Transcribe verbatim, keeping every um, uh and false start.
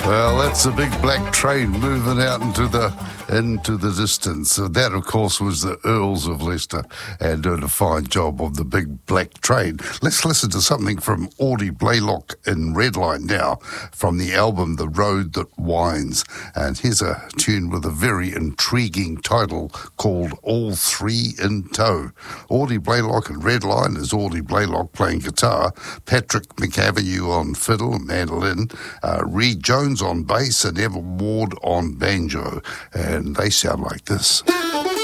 Well, that's a big black train moving out into the into the distance. Uh, that, of course, was the Earls of Leicester and doing a fine job of the big black train. Let's listen to something from Audie Blaylock in Redline now from the album The Road That Winds. And here's a tune with a very intriguing title called All Three in Tow. Audie Blaylock in Redline is Audie Blaylock playing guitar, Patrick McAvenue on fiddle and mandolin, uh, Reed Jones on bass and Evan Ward on banjo. And they sound like this.